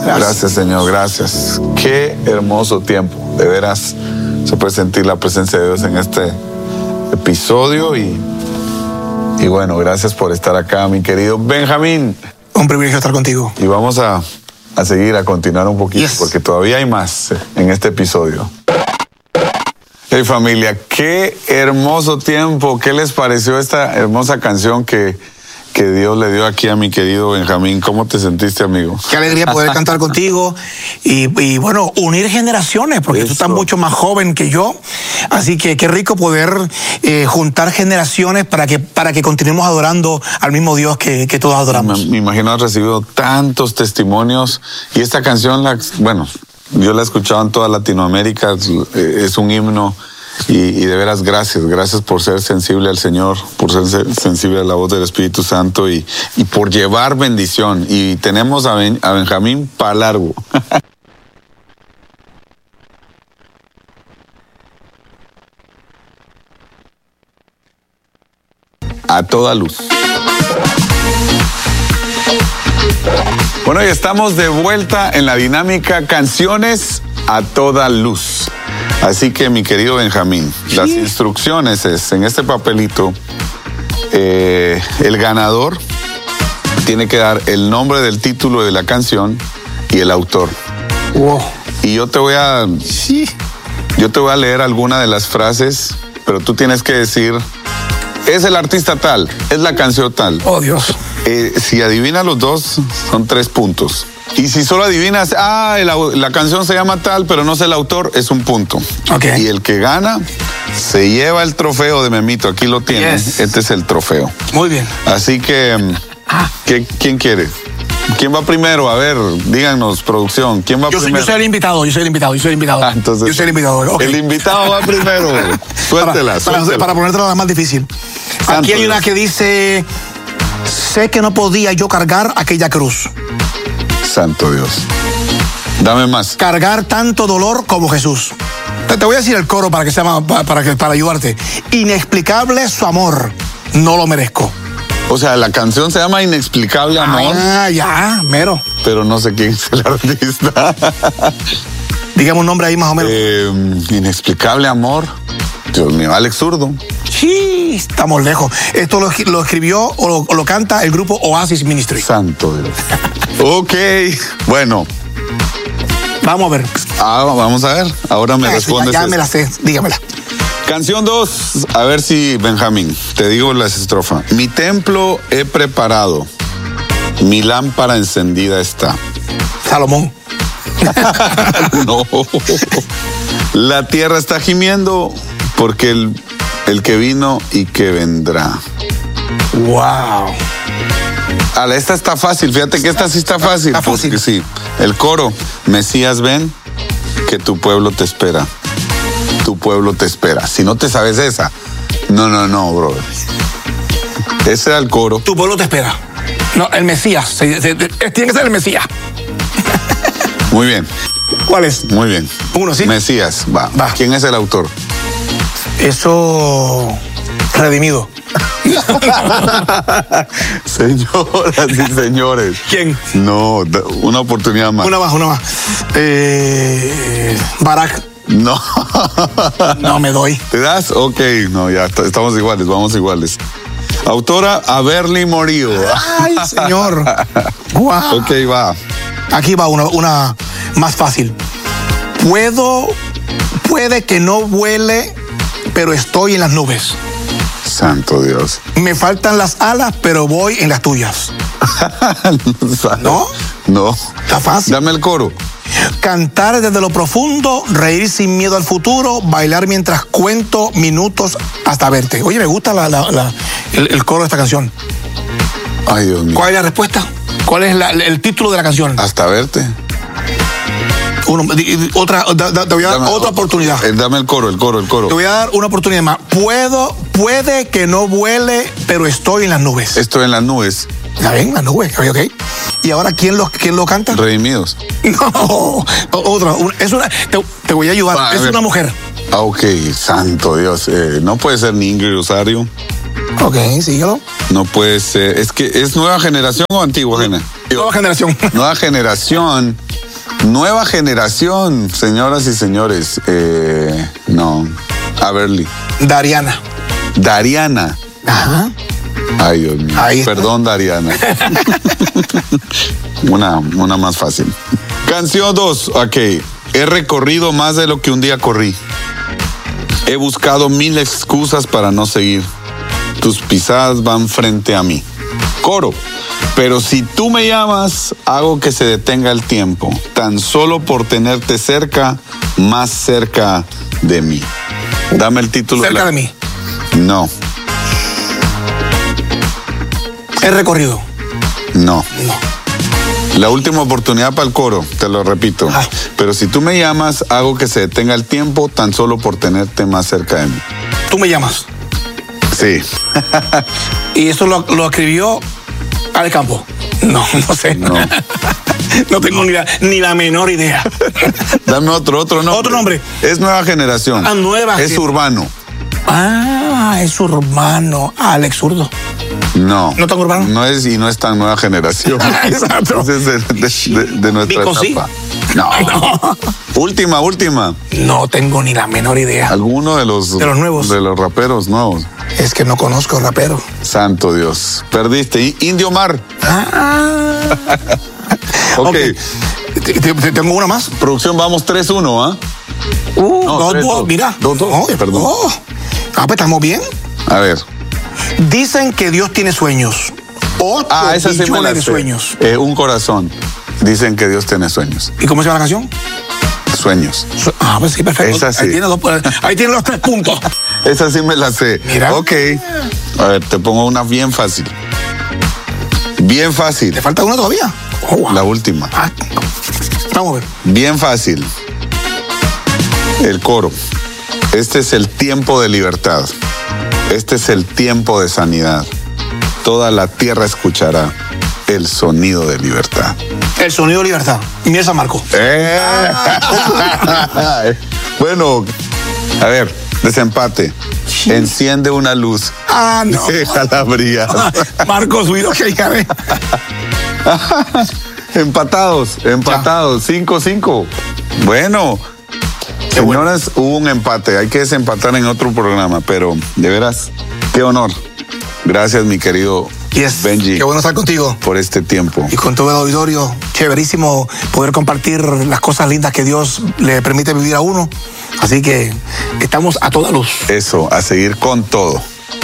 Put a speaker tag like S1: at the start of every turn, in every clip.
S1: Gracias, Señor, gracias. Qué hermoso tiempo. De veras, se puede sentir la presencia de Dios en este episodio y bueno, gracias por estar acá, mi querido Benjamín.
S2: Un privilegio estar contigo.
S1: Y vamos a seguir, a continuar un poquito, porque todavía hay más en este episodio. Hey, familia, qué hermoso tiempo. ¿Qué les pareció esta hermosa canción que Dios le dio aquí a mi querido Benjamín? ¿Cómo te sentiste, amigo?
S2: Qué alegría poder cantar contigo y bueno, unir generaciones, porque tú estás mucho más joven que yo, así que qué rico poder juntar generaciones para que continuemos adorando al mismo Dios que todos adoramos.
S1: Me imagino has recibido tantos testimonios y esta canción, yo la he escuchado en toda Latinoamérica, es un himno. Y de veras, gracias por ser sensible al Señor, por ser sensible a la voz del Espíritu Santo y por llevar bendición. Y tenemos a Benjamín para largo. A toda luz. Bueno, y estamos de vuelta en la dinámica Canciones a toda luz. Así que, mi querido Benjamín, las instrucciones es, en este papelito, el ganador tiene que dar el nombre del título de la canción y el autor.
S2: Wow.
S1: Y yo te voy a leer alguna de las frases, pero tú tienes que decir, es el artista tal, es la canción tal.
S2: Oh, Dios.
S1: Si adivinas los dos, son 3 puntos. Y si solo adivinas, la canción se llama tal, pero no sé el autor, es 1 punto.
S2: Okay.
S1: Y el que gana se lleva el trofeo de Memito. Aquí lo tiene.
S2: Yes.
S1: Este es el trofeo.
S2: Muy bien.
S1: Así que, ¿quién quiere? ¿Quién va primero? A ver, díganos, producción. ¿Quién va primero?
S2: Yo soy el invitado.
S1: Entonces,
S2: yo soy el invitado. Okay.
S1: El invitado va primero. Suéltela.
S2: Para ponértela la más difícil.
S1: Santo
S2: Aquí hay una
S1: Dios.
S2: que dice, sé que no podía yo cargar aquella cruz.
S1: Santo Dios. Dame más.
S2: Cargar tanto dolor como Jesús. Te voy a decir el coro para ayudarte. Inexplicable su amor, no lo merezco.
S1: O sea, la canción se llama Inexplicable Amor.
S2: Ya, mero.
S1: Pero no sé quién es el artista.
S2: Dígame un nombre ahí más o menos.
S1: Inexplicable Amor. Dios mío, Alex Zurdo.
S2: Sí, estamos lejos. Esto lo escribió o lo canta el grupo Oasis Ministry.
S1: Santo Dios. Ok, bueno.
S2: Vamos a ver.
S1: Vamos a ver. Ahora me respondes.
S2: Ya me la sé, dígamela.
S1: Canción 2. A ver si, Benjamín, te digo las estrofas. Mi templo he preparado, mi lámpara encendida está.
S2: Salomón.
S1: No. La tierra está gimiendo porque el que vino y que vendrá.
S2: Wow.
S1: Esta está fácil, fíjate que esta sí está fácil.
S2: Está fácil.
S1: Sí. El coro, Mesías ven, que tu pueblo te espera. Tu pueblo te espera. Si no te sabes esa, no, brother. Ese era el coro.
S2: Tu pueblo te espera. No, el Mesías. Tiene que ser el Mesías.
S1: Muy bien.
S2: ¿Cuál es?
S1: Muy bien.
S2: Uno, ¿sí?
S1: Mesías, va. ¿Quién es el autor?
S2: Eso... Redimido.
S1: Señoras y señores.
S2: ¿Quién?
S1: No, una oportunidad más.
S2: Una más. Barak.
S1: No.
S2: No me doy.
S1: ¿Te das? Ok, no, ya estamos iguales, vamos iguales. Autora Averly Morillo.
S2: Ay, señor. Wow.
S1: Ok, va.
S2: Aquí va una más fácil. Puede que no vuele, pero estoy en las nubes.
S1: Santo Dios.
S2: Me faltan las alas, pero voy en las tuyas. ¿No?
S1: No.
S2: Está fácil.
S1: Dame el coro.
S2: Cantar desde lo profundo, reír sin miedo al futuro, bailar mientras cuento minutos hasta verte. Oye, me gusta el coro de esta canción.
S1: Ay, Dios mío.
S2: ¿Cuál es la respuesta? ¿Cuál es el título de la canción?
S1: Hasta verte.
S2: Te voy a dar otra oportunidad.
S1: Dame el coro.
S2: Te voy a dar una oportunidad más. Puede que no vuele, pero estoy en las nubes.
S1: Estoy en las nubes.
S2: ¿Ya ven? Las nubes, ok. ¿Y ahora quién lo canta?
S1: Redimidos.
S2: No, otra. Te voy a ayudar. Es una mujer.
S1: Ok, santo Dios. No puede ser ni Ingrid Rosario.
S2: Ok, síguelo.
S1: No puede ser. Es que es nueva generación o antigua generación.
S2: Nueva generación.
S1: Nueva generación. Nueva generación, señoras y señores. No. Averly.
S2: Dariana.
S1: Dariana.
S2: Ajá.
S1: Ay, Dios mío. Perdón, Dariana. Una más fácil. Canción 2. Ok. He recorrido más de lo que un día corrí. He buscado 1000 excusas para no seguir. Tus pisadas van frente a mí. Coro. Pero si tú me llamas, hago que se detenga el tiempo, tan solo por tenerte cerca, más cerca de mí. Dame el título.
S2: ¿Cerca de mí?
S1: No.
S2: He recorrido.
S1: No. La última oportunidad para el coro, te lo repito.
S2: Ay.
S1: Pero si tú me llamas, hago que se detenga el tiempo, tan solo por tenerte más cerca de mí.
S2: Tú me llamas.
S1: Sí.
S2: ¿Y eso lo escribió Ale Campo? No sé.
S1: No.
S2: No tengo ni la menor idea.
S1: Dame otro nombre.
S2: Otro nombre.
S1: Es nueva generación.
S2: Nueva.
S1: Es urbano.
S2: Es urbano. Alex Zurdo.
S1: No.
S2: ¿No tan urbano?
S1: No es y no es tan nueva generación.
S2: Exacto.
S1: Es de nuestra
S2: Vico,
S1: etapa.
S2: sí.
S1: No. Última.
S2: No tengo ni la menor idea.
S1: ¿Alguno de los
S2: nuevos?
S1: De los raperos nuevos.
S2: Es que no conozco rapero.
S1: Santo Dios. Perdiste. Indio Mar. Ok.
S2: Tengo una más.
S1: Producción, vamos 3-1, ¿ah? No,
S2: 2-2, mira.
S1: 2-2, perdón.
S2: Pues estamos bien.
S1: A ver.
S2: Dicen que Dios tiene sueños.
S1: Esa sí me la
S2: de
S1: sé.
S2: sueños.
S1: Un corazón. Dicen que Dios tiene sueños.
S2: ¿Y cómo se llama la canción?
S1: Sueños.
S2: Pues sí, perfecto.
S1: Esa sí.
S2: Ahí tiene los 3 puntos.
S1: Esa sí me la sé.
S2: Mira.
S1: Ok. A ver, te pongo una bien fácil. Bien fácil.
S2: ¿Te falta una todavía? Wow.
S1: La última.
S2: Vamos a ver.
S1: Bien fácil. El coro. Este es el tiempo de libertad. Este es el tiempo de sanidad. Toda la tierra escuchará el sonido de libertad.
S2: El sonido de libertad. Mira San Marco.
S1: Bueno, a ver, desempate. Enciende una luz.
S2: No.
S1: Déjala brillar.
S2: Marcos Huido, que ya ve.
S1: Empatados. 5-5. Bueno, señoras, hubo un empate. Hay que desempatar en otro programa, pero de veras, qué honor. Gracias, mi querido Benji.
S2: Qué bueno estar contigo.
S1: Por este tiempo.
S2: Y con todo el auditorio, chéverísimo poder compartir las cosas lindas que Dios le permite vivir a uno. Así que estamos a toda luz.
S1: Eso, a seguir con todo.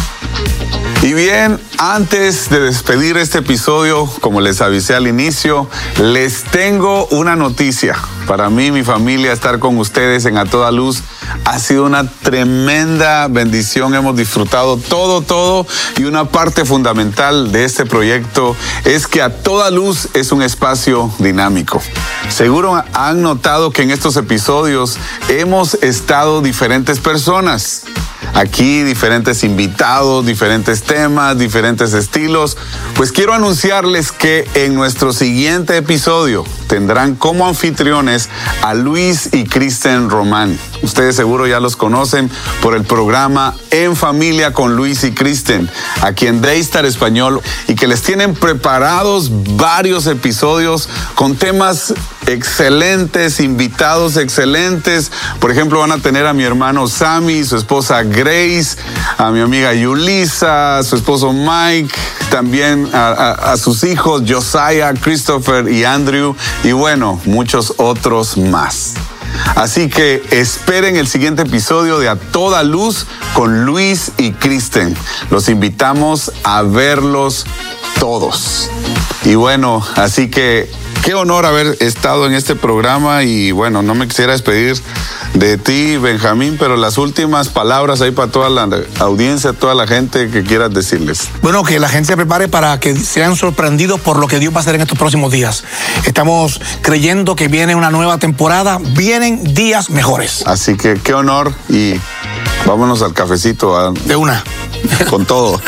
S1: Y bien, antes de despedir este episodio, como les avisé al inicio, les tengo una noticia. Para mí, mi familia, estar con ustedes en A Toda Luz ha sido una tremenda bendición. Hemos disfrutado todo y una parte fundamental de este proyecto es que A Toda Luz es un espacio dinámico. Seguro han notado que en estos episodios hemos estado diferentes personas. Aquí diferentes invitados, diferentes temas, diferentes estilos. Pues quiero anunciarles que en nuestro siguiente episodio tendrán como anfitriones a Luis y Kristen Román. Ustedes seguro ya los conocen por el programa En Familia con Luis y Kristen, aquí en Daystar Español, y que les tienen preparados varios episodios con temas excelentes, invitados excelentes. Por ejemplo, van a tener a mi hermano Sammy, su esposa Grace, a mi amiga Yulisa, a su esposo Mike, también a sus hijos Josiah, Christopher y Andrew, y bueno, muchos otros más. Así que esperen el siguiente episodio de A Toda Luz con Luis y Kristen. Los invitamos a verlos todos. Y bueno, así que qué honor haber estado en este programa y bueno, no me quisiera despedir de ti, Benjamín, pero las últimas palabras ahí para toda la audiencia, toda la gente que quieras decirles.
S2: Bueno, que la gente se prepare para que sean sorprendidos por lo que Dios va a hacer en estos próximos días. Estamos creyendo que viene una nueva temporada, vienen días mejores.
S1: Así que qué honor y vámonos al cafecito.
S2: De una.
S1: Con todo.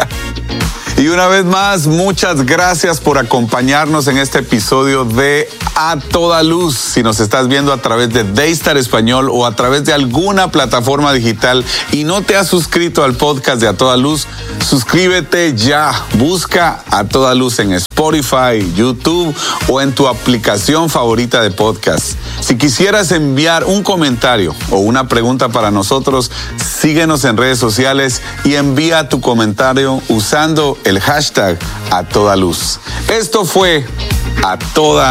S1: Y una vez más, muchas gracias por acompañarnos en este episodio de A Toda Luz. Si nos estás viendo a través de Daystar Español o a través de alguna plataforma digital y no te has suscrito al podcast de A Toda Luz, suscríbete ya. Busca A Toda Luz en Spotify, YouTube o en tu aplicación favorita de podcast. Si quisieras enviar un comentario o una pregunta para nosotros, síguenos en redes sociales y envía tu comentario usando el hashtag A Toda Luz. Esto fue A Toda